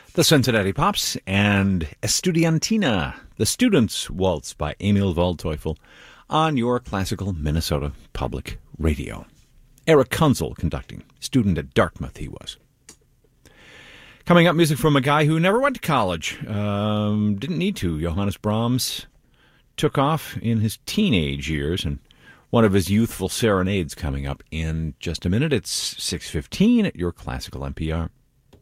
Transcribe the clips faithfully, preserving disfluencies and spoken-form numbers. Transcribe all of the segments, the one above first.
The Cincinnati Pops and Estudiantina, the Students' Waltz by Emil Waldteufel on your classical Minnesota Public Radio. Eric Kunzel conducting, student at Dartmouth he was. Coming up, music from a guy who never went to college, um, didn't need to. Johannes Brahms took off in his teenage years, and one of his youthful serenades coming up in just a minute. It's six fifteen at your classical N P R.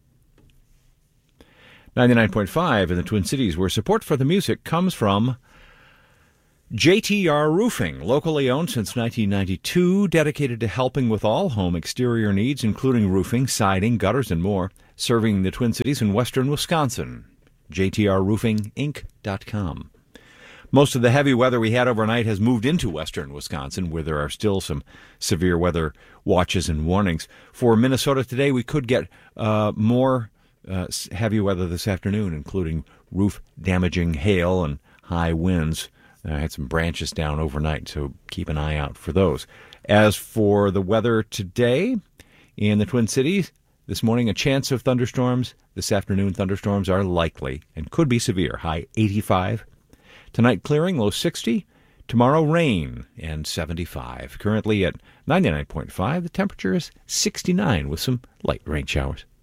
ninety-nine point five in the Twin Cities, where support for the music comes from J T R Roofing, locally owned since nineteen ninety-two, dedicated to helping with all home exterior needs, including roofing, siding, gutters, and more, serving the Twin Cities and western Wisconsin. J T R Roofing Inc dot com. Most of the heavy weather we had overnight has moved into western Wisconsin, where there are still some severe weather watches and warnings. For Minnesota today, we could get uh, more Uh, heavy weather this afternoon, including roof-damaging hail and high winds. I uh, had some branches down overnight, so keep an eye out for those. As for the weather today in the Twin Cities, this morning a chance of thunderstorms. This afternoon, thunderstorms are likely and could be severe. High eighty-five. Tonight, clearing, low sixty. Tomorrow, rain and seventy-five. Currently at ninety-nine point five, the temperature is sixty-nine with some light rain showers.